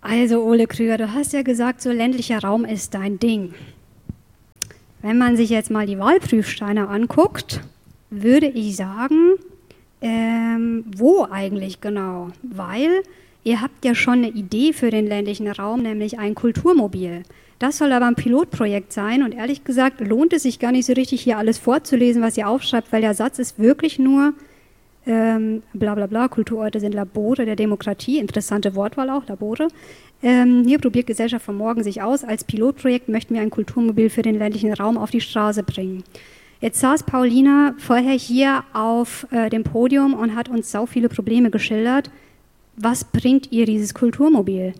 Also Ole Krüger, du hast ja gesagt, so ländlicher Raum ist dein Ding. Wenn man sich jetzt mal die Wahlprüfsteine anguckt, würde ich sagen, wo eigentlich genau? Weil ihr habt ja schon eine Idee für den ländlichen Raum, nämlich ein Kulturmobil. Das soll aber ein Pilotprojekt sein und ehrlich gesagt lohnt es sich gar nicht so richtig, hier alles vorzulesen, was ihr aufschreibt, weil der Satz ist wirklich nur bla bla bla, Kulturorte sind Labore der Demokratie, interessante Wortwahl auch, Labore. Hier probiert Gesellschaft von morgen sich aus. Als Pilotprojekt möchten wir ein Kulturmobil für den ländlichen Raum auf die Straße bringen. Jetzt saß Paulina vorher hier auf dem Podium und hat uns sau viele Probleme geschildert. Was bringt ihr dieses Kulturmobil?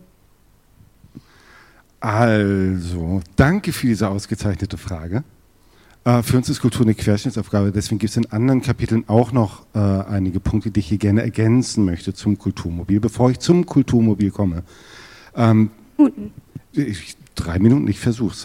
Also, danke für diese ausgezeichnete Frage. Für uns ist Kultur eine Querschnittsaufgabe, deswegen gibt es in anderen Kapiteln auch noch einige Punkte, die ich hier gerne ergänzen möchte zum Kulturmobil, bevor ich zum Kulturmobil komme. 3 Minuten, ich versuch's.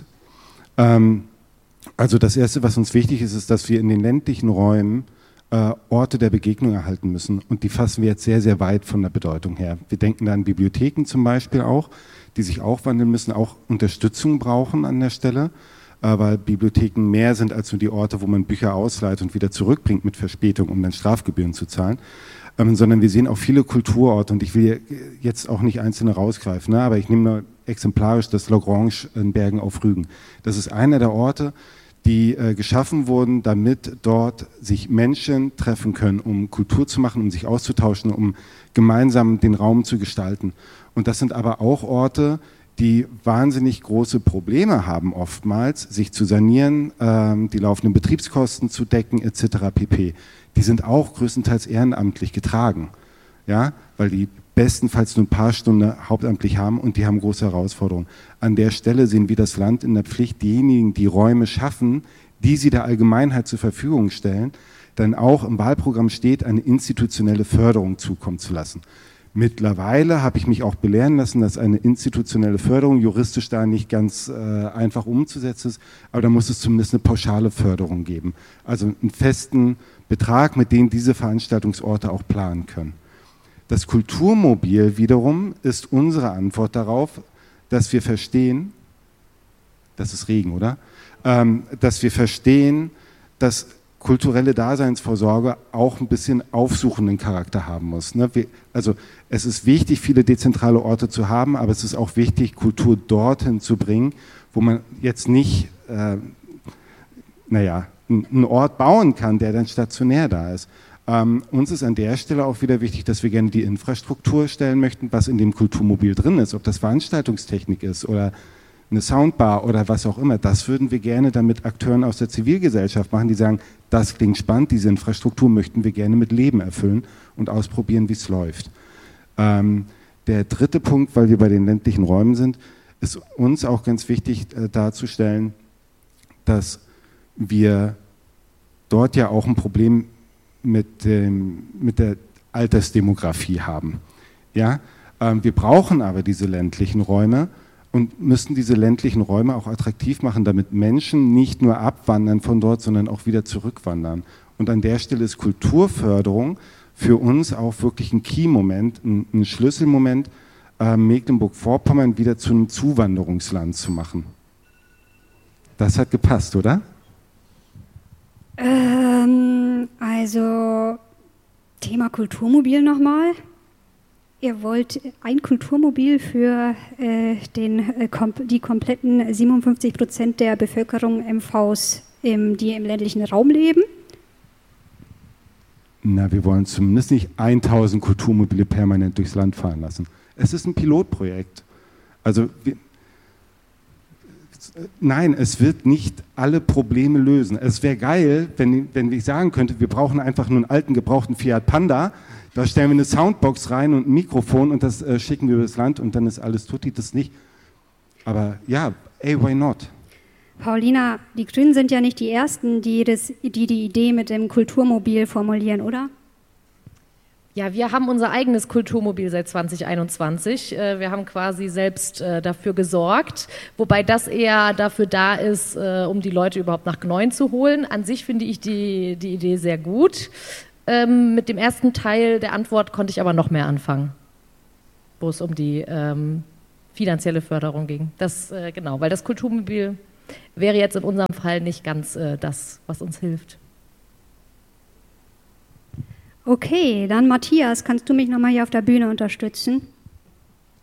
Also das Erste, was uns wichtig ist, ist, dass wir in den ländlichen Räumen Orte der Begegnung erhalten müssen und die fassen wir jetzt sehr, sehr weit von der Bedeutung her. Wir denken da an Bibliotheken zum Beispiel auch, die sich auch wandeln müssen, auch Unterstützung brauchen an der Stelle, weil Bibliotheken mehr sind als nur die Orte, wo man Bücher ausleiht und wieder zurückbringt mit Verspätung, um dann Strafgebühren zu zahlen, sondern wir sehen auch viele Kulturorte und ich will jetzt auch nicht einzelne rausgreifen, ne, aber ich nehme nur exemplarisch das Lagrange in Bergen auf Rügen. Das ist einer der Orte, die geschaffen wurden, damit dort sich Menschen treffen können, um Kultur zu machen, um sich auszutauschen, um gemeinsam den Raum zu gestalten. Und das sind aber auch Orte, die wahnsinnig große Probleme haben oftmals, sich zu sanieren, die laufenden Betriebskosten zu decken etc. pp. Die sind auch größtenteils ehrenamtlich getragen, ja, weil die bestenfalls nur ein paar Stunden hauptamtlich haben und die haben große Herausforderungen. An der Stelle sehen wir das Land in der Pflicht, diejenigen, die Räume schaffen, die sie der Allgemeinheit zur Verfügung stellen, dann auch im Wahlprogramm steht, eine institutionelle Förderung zukommen zu lassen. Mittlerweile habe ich mich auch belehren lassen, dass eine institutionelle Förderung juristisch da nicht ganz einfach umzusetzen ist, aber da muss es zumindest eine pauschale Förderung geben. Also einen festen Betrag, mit dem diese Veranstaltungsorte auch planen können. Das Kulturmobil wiederum ist unsere Antwort darauf, dass wir verstehen, das ist Regen, oder? Dass wir verstehen, dass kulturelle Daseinsvorsorge auch ein bisschen aufsuchenden Charakter haben muss. Ne? Also es ist wichtig, viele dezentrale Orte zu haben, aber es ist auch wichtig, Kultur dorthin zu bringen, wo man jetzt nicht, einen Ort bauen kann, der dann stationär da ist. Uns ist an der Stelle auch wieder wichtig, dass wir gerne die Infrastruktur stellen möchten, was in dem Kulturmobil drin ist, ob das Veranstaltungstechnik ist oder eine Soundbar oder was auch immer. Das würden wir gerne dann mit Akteuren aus der Zivilgesellschaft machen, die sagen, das klingt spannend, diese Infrastruktur möchten wir gerne mit Leben erfüllen und ausprobieren, wie es läuft. Der dritte Punkt, weil wir bei den ländlichen Räumen sind, ist uns auch ganz wichtig darzustellen, dass wir dort ja auch ein Problem mit der Altersdemografie haben. Ja? Wir brauchen aber diese ländlichen Räume und müssen diese ländlichen Räume auch attraktiv machen, damit Menschen nicht nur abwandern von dort, sondern auch wieder zurückwandern. Und an der Stelle ist Kulturförderung für uns auch wirklich ein Key-Moment, ein Schlüsselmoment, Mecklenburg-Vorpommern wieder zu einem Zuwanderungsland zu machen. Das hat gepasst, oder? Also Thema Kulturmobil nochmal. Ihr wollt ein Kulturmobil für die kompletten 57% der Bevölkerung MVs, die im ländlichen Raum leben? Na, wir wollen zumindest nicht 1000 Kulturmobile permanent durchs Land fahren lassen. Es ist ein Pilotprojekt. Also nein, es wird nicht alle Probleme lösen. Es wäre geil, wenn ich sagen könnte, wir brauchen einfach nur einen alten, gebrauchten Fiat Panda, da stellen wir eine Soundbox rein und ein Mikrofon und das schicken wir übers Land und dann ist alles tutti, das nicht. Aber ja, why not? Paulina, die Grünen sind ja nicht die Ersten, die die Idee mit dem Kulturmobil formulieren, oder? Ja, wir haben unser eigenes Kulturmobil seit 2021. Wir haben quasi selbst dafür gesorgt, wobei das eher dafür da ist, um die Leute überhaupt nach Gneuen zu holen. An sich finde ich die Idee sehr gut. Mit dem ersten Teil der Antwort konnte ich aber noch mehr anfangen, wo es um die finanzielle Förderung ging. Das, genau, weil das Kulturmobil wäre jetzt in unserem Fall nicht ganz das, was uns hilft. Okay, dann Matthias, kannst du mich nochmal hier auf der Bühne unterstützen?